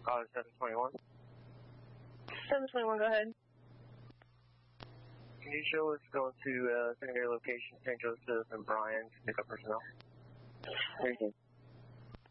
721. 721, go ahead. Can you show us going to secondary location, St. Joseph and Bryan to pick up personnel? Thank you.